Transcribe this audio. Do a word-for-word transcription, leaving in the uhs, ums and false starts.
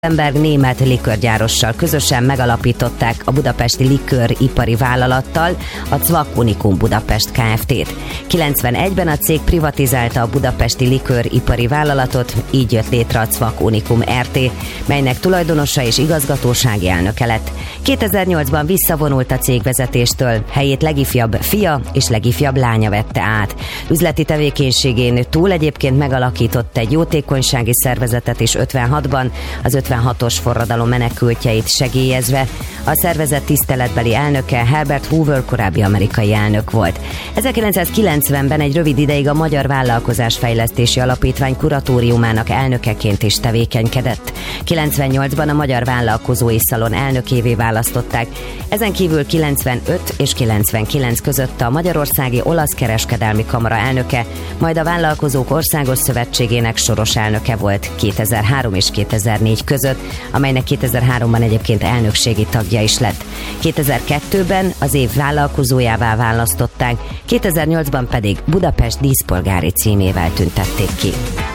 Emberg német likőrgyárossal közösen megalapították a budapesti likőripari vállalattal a Czvak Unikum Budapest Kft-t. kilencvenegyben a cég privatizálta a budapesti likőripari vállalatot, így jött létre a Czvak Unikum er té, melynek tulajdonosa és igazgatósági elnöke lett. kétezer-nyolcban visszavonult a cégvezetéstől, helyét legifjabb fia és legifjabb lánya vette át. Üzleti tevékenységén túl egyébként megalakított egy jótékonysági szervezetet is ötvenhatban, az ötvenhatos forradalom menekültjeit segélyezve. A szervezet tiszteletbeli elnöke Herbert Hoover korábbi amerikai elnök volt. ezerkilencszázkilencvenben egy rövid ideig a Magyar Vállalkozásfejlesztési Alapítvány kuratóriumának elnökeként is tevékenykedett. kilencvennyolcban a Magyar Vállalkozói Szalon elnökévé választották. Ezen kívül kilencvenöt és kilencvenkilenc között a Magyarországi Olasz Kereskedelmi Kamara elnöke, majd a Vállalkozók Országos Szövetségének soros elnöke volt kétezer-három és kétezer-négy között, amelynek kétezer-háromban egyébként elnökségi tagja is lett. kétezer-kettőben az év vállalkozójává választották, kétezer-nyolcban pedig Budapest díszpolgári címével tüntették ki.